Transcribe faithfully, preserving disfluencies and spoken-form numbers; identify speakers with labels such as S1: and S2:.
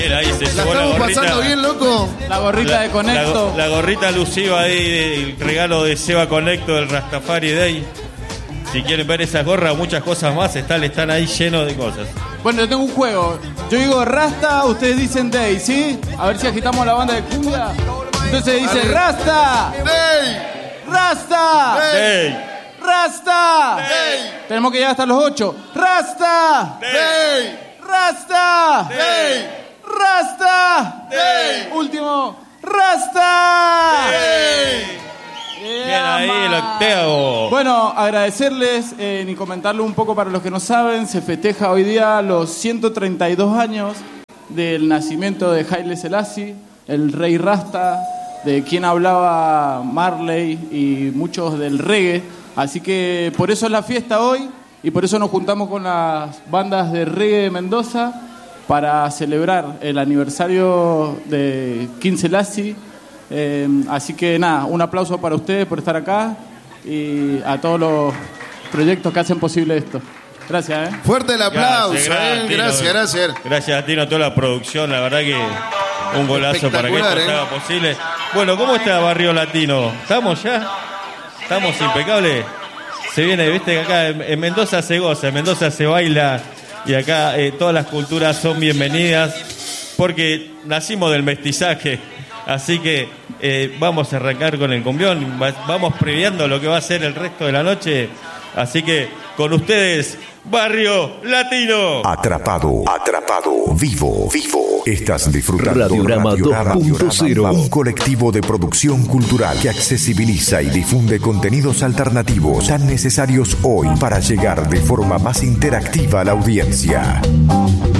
S1: Ahí se
S2: ¿La
S1: llevó la
S2: estamos
S1: gorrita,
S2: pasando bien, loco?
S3: La gorrita
S1: la,
S3: de Conecto.
S1: La, la gorrita alusiva ahí, el regalo de Seba Conecto del Rastafari Day. Si quieren ver esas gorras, muchas cosas más, están, están ahí llenos de cosas.
S3: Bueno, yo tengo un juego. Yo digo Rasta, ustedes dicen Day, ¿sí? A ver si agitamos la banda de cumbia. Entonces dice Rasta.
S2: ¡Ey!
S3: Rasta.
S1: Day.
S3: Rasta.
S2: ¡Ey!
S3: Tenemos que llegar hasta los ocho. Rasta.
S2: ¡Ey!
S3: Rasta.
S2: ¡Ey!
S3: Rasta.
S2: ¡Ey!
S3: Último. Rasta.
S2: ¡Ey!
S1: Bien ahí el octavo.
S3: Bueno, agradecerles eh, y comentarle un poco para los que no saben, se festeja hoy día los ciento treinta y dos años del nacimiento de Haile Selassie, el rey Rasta, de quien hablaba Marley y muchos del reggae. Así que por eso es la fiesta hoy y por eso nos juntamos con las bandas de reggae de Mendoza para celebrar el aniversario de King Selassie. Eh, así que nada, un aplauso para ustedes por estar acá y a todos los proyectos que hacen posible esto. Gracias, ¿eh?
S2: Fuerte el aplauso,
S1: Gracias,
S2: eh.
S1: Tino.
S2: Gracias, gracias.
S1: Gracias a Tino, a toda la producción, la verdad que un golazo para que esto
S2: Espectacular,
S1: se
S2: ¿eh?
S1: haga posible. Bueno, ¿cómo está Barrio Latino? ¿Estamos ya? ¿Estamos impecables? Se viene, viste que acá en, en Mendoza se goza, en Mendoza se baila y acá eh, todas las culturas son bienvenidas porque nacimos del mestizaje. Así que eh, vamos a arrancar con el cumbión, va, vamos previendo lo que va a ser el resto de la noche. Así que con ustedes, Barrio Latino.
S4: Atrapado, atrapado, vivo, vivo. Estás disfrutando
S5: Radiorama dos punto cero,
S4: un colectivo de producción cultural que accesibiliza y difunde contenidos alternativos tan necesarios hoy para llegar de forma más interactiva a la audiencia.